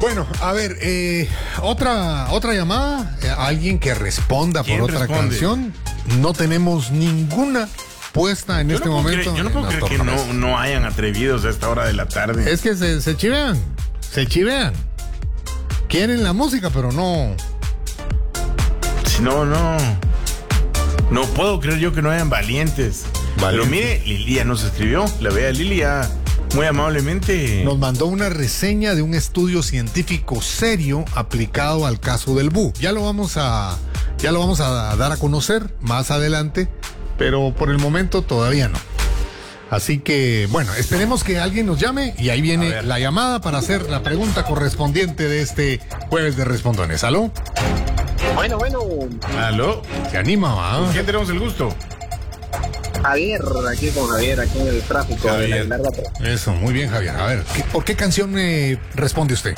Bueno, a ver, otra llamada, alguien que responda por otra canción. No tenemos ninguna puesta en este momento. Yo no puedo creer que no hayan atrevidos a esta hora de la tarde. Es que se chivean. Quieren la música, pero no. No puedo creer yo que no hayan valientes. Pero mire, Lilia nos escribió. La vea Lilia muy amablemente. Nos mandó una reseña de un estudio científico serio aplicado al caso del búho. Ya lo vamos a dar a conocer más adelante, pero por el momento todavía no. Así que, bueno, esperemos que alguien nos llame y ahí viene la llamada para hacer la pregunta correspondiente de este jueves de Respondones. ¿Aló? Bueno. ¿Aló? Se anima, ¿va? ¿Con quién tenemos el gusto? Javier, aquí en el tráfico. Javier. Eso, muy bien, Javier. A ver, ¿por qué canción responde usted?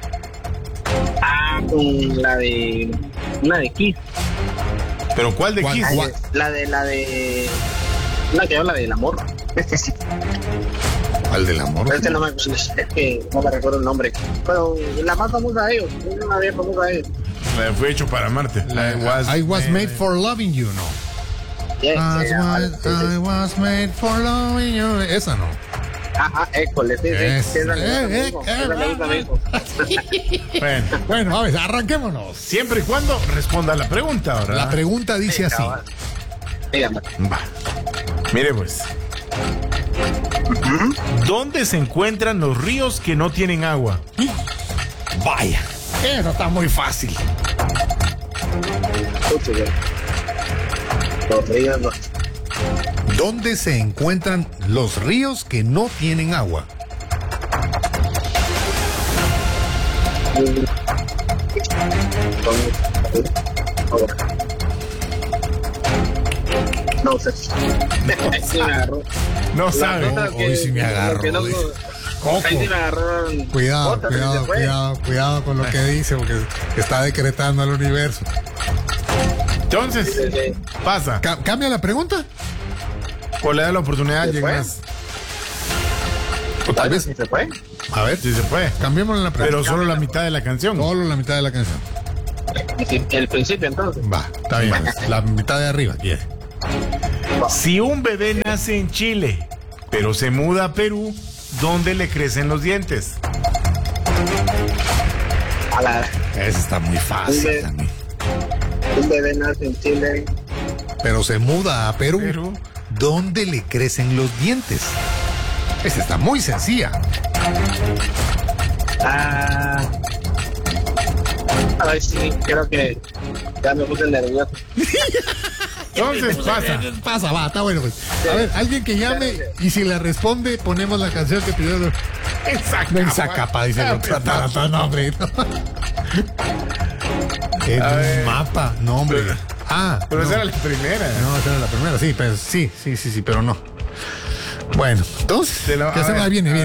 Con la de Kiss. ¿Pero cuál de Kiss? La que habla del amor. ¿Cuál del amor? Es que no me recuerdo el nombre. Pero la más famosa de ellos. Una vez famosa de ellos. Fue hecho para amarte. I was made for loving you, ¿no? Yes, I was made for loving you. Esa no. École, Bueno, a ver, arranquémonos. Siempre y cuando responda la pregunta, ¿verdad? La pregunta dice así. Dígame. Va. Mire pues. ¿Dónde se encuentran los ríos que no tienen agua? Vaya, eso está muy fácil. ¿Dónde se encuentran los ríos que no tienen agua? No sé. No sabe. Hoy sí me agarró. Cuidado con lo que dice, porque está decretando al universo. Entonces, pasa. ¿Cambia la pregunta? O le da la oportunidad a alguien más. O tal vez. ¿Sí se puede? A ver, Sí se puede. cambiémosle la pregunta. Pero solo la mitad de la canción. Solo la mitad de la canción. El principio, entonces. Va, está bien. La mitad de arriba, quiere. Si un bebé nace en Chile, pero se muda a Perú, ¿dónde le crecen los dientes? Esa está muy fácil también. Un bebé nace en Chile. Pero se muda a Perú. ¿Dónde le crecen los dientes? Esa está muy sencilla. Ay, sí, creo que ya me puse nervioso. Entonces Pasa, va, está bueno. Pues. A ver, alguien que llame y si le responde, ponemos la canción que pidió. Esa capa, dice el otro. No, hombre. Es un mapa, no, hombre. Pero no. esa era la primera. No, esa era la primera, sí, pero sí, pero no. Bueno, entonces, ¿qué hacemos? Viene.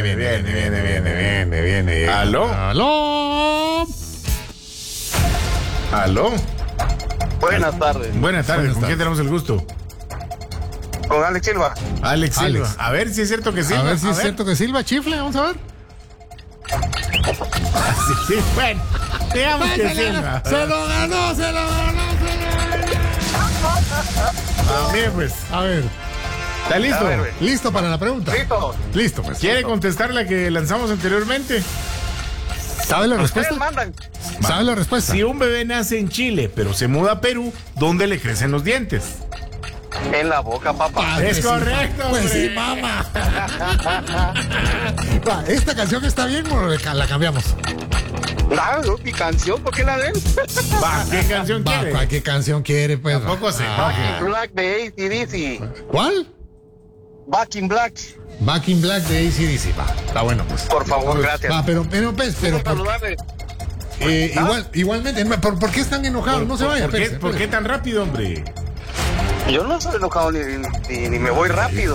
¿Aló? Buenas tardes. Buenas tardes. ¿Con quién tenemos el gusto? Con Alex Silva. Alex Silva. A ver si es cierto que Silva. A ver si es cierto que Silva, chifle, vamos a ver. Sí, bueno. Digamos que Silva. Se lo ganó. Bien, pues. A ver. ¿Está listo? ¿Listo para la pregunta? Listo, pues. ¿Quiere contestar la que lanzamos anteriormente? ¿Sabe la respuesta? ¿Sabe la respuesta? Si un bebé nace en Chile, pero se muda a Perú, ¿dónde le crecen los dientes? En la boca, papá. Es correcto, Pues hombre. sí, mamá. Va, ¿esta canción está bien o la cambiamos? Mi canción, ¿por qué la ven? Va, ¿qué canción quiere? ¿Qué canción quiere, pues? Tampoco sé. Back in Black de AC/DC. ¿Cuál? Back in Black. Back in Black de AC/DC. Va, está bueno, pues. Por favor, gracias. Va, pero Saludarle. igualmente, ¿por qué están enojados? No se vayan. ¿Por qué tan rápido, hombre? Yo no soy enojado ni me voy rápido.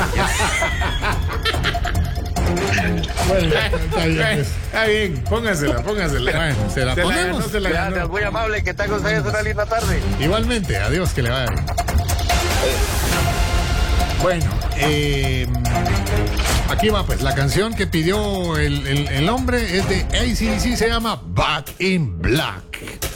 Bueno, está bien, pues. Está bien, póngasela. Bueno, se la ponemos. ganó, se la ganó. Gracias, muy amable, que tengan ustedes una linda tarde. Igualmente, adiós, que le vaya bien. Bueno, Aquí va, pues, la canción que pidió el hombre es de AC/DC, se llama Back in Black.